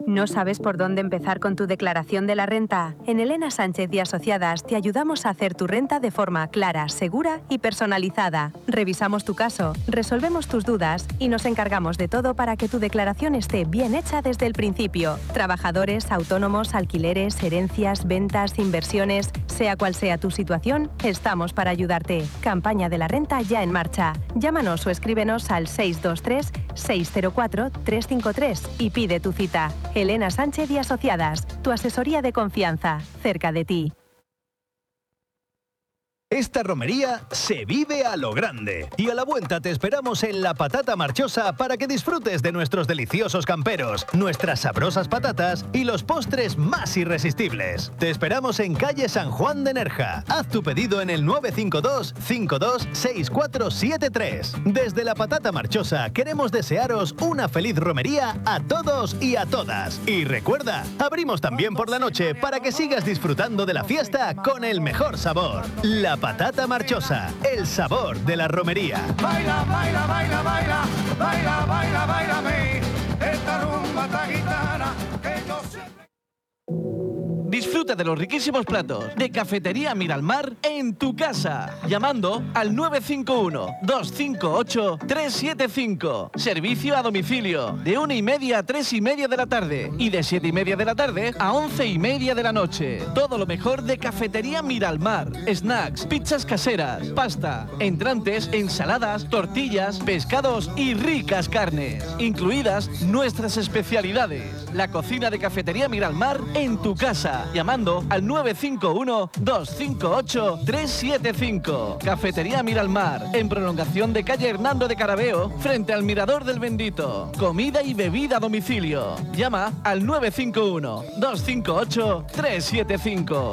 ¿No sabes por dónde empezar con tu declaración de la renta? En Elena Sánchez y Asociadas te ayudamos a hacer tu renta de forma clara, segura y personalizada. Revisamos tu caso, resolvemos tus dudas y nos encargamos de todo para que tu declaración esté bien hecha desde el principio. Trabajadores, autónomos, alquileres, herencias, ventas, inversiones, sea cual sea tu situación, estamos para ayudarte. Campaña de la renta ya en marcha. Llámanos o escríbenos al 623-604-353 y pide tu cita. Elena Sánchez y Asociadas, tu asesoría de confianza, cerca de ti. Esta romería se vive a lo grande. Y a la vuelta te esperamos en La Patata Marchosa para que disfrutes de nuestros deliciosos camperos, nuestras sabrosas patatas y los postres más irresistibles. Te esperamos en calle San Juan de Nerja. Haz tu pedido en el 952 526473. Desde La Patata Marchosa queremos desearos una feliz romería a todos y a todas. Y recuerda, abrimos también por la noche para que sigas disfrutando de la fiesta con el mejor sabor. La Patata Marchosa, el sabor de la romería. Baila, baila, baila, baila, baila, baila, bailame, esta rumba tan gitana que yo siempre... Disfruta de los riquísimos platos de Cafetería Miralmar en tu casa, llamando al 951-258-375. Servicio a domicilio, de 1:30 a 3:30 de la tarde y de 7:30 de la tarde a 11:30 de la noche. Todo lo mejor de Cafetería Miralmar. Snacks, pizzas caseras, pasta, entrantes, ensaladas, tortillas, pescados y ricas carnes. Incluidas nuestras especialidades. La cocina de Cafetería Miralmar en tu casa, llamando al 951-258-375. Cafetería Miralmar, en prolongación de calle Hernando de Carabeo, frente al Mirador del Bendito. Comida y bebida a domicilio. Llama al 951-258-375.